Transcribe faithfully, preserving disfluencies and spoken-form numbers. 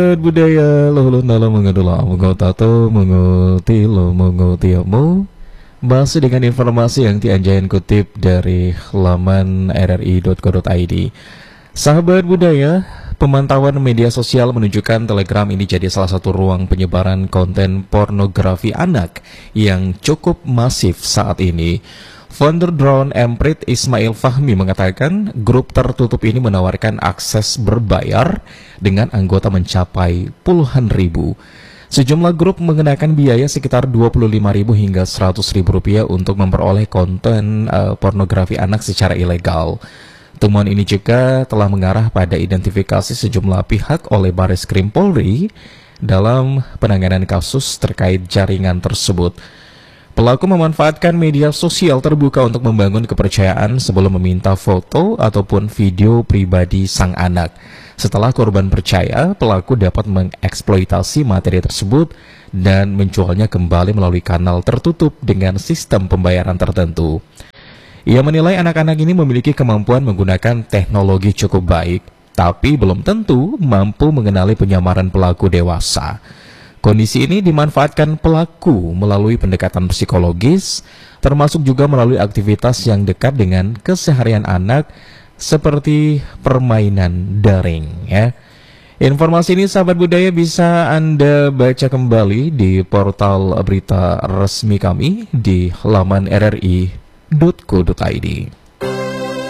Budaya luhulun dalam mengedola mengotato mengotilo mengotiamu masih dengan informasi yang Tianjayan kutip dari laman r r i titik co titik i d. Sahabat budaya, pemantauan media sosial menunjukkan Telegram ini jadi salah satu ruang penyebaran konten pornografi anak yang cukup masif saat ini. Founder Drone Emprit Ismail Fahmi mengatakan grup tertutup ini menawarkan akses berbayar dengan anggota mencapai puluhan ribu. Sejumlah grup mengenakan biaya sekitar dua puluh lima ribu hingga seratus ribu rupiah untuk memperoleh konten uh, pornografi anak secara ilegal. Temuan ini juga telah mengarah pada identifikasi sejumlah pihak oleh Bareskrim Polri dalam penanganan kasus terkait jaringan tersebut. Pelaku memanfaatkan media sosial terbuka untuk membangun kepercayaan sebelum meminta foto ataupun video pribadi sang anak. Setelah korban percaya, pelaku dapat mengeksploitasi materi tersebut dan menjualnya kembali melalui kanal tertutup dengan sistem pembayaran tertentu. Ia menilai anak-anak ini memiliki kemampuan menggunakan teknologi cukup baik, tapi belum tentu mampu mengenali penyamaran pelaku dewasa. Kondisi ini dimanfaatkan pelaku melalui pendekatan psikologis, termasuk juga melalui aktivitas yang dekat dengan keseharian anak seperti permainan daring. Ya. Informasi ini sahabat budaya bisa Anda baca kembali di portal berita resmi kami di laman r r i titik co titik i d.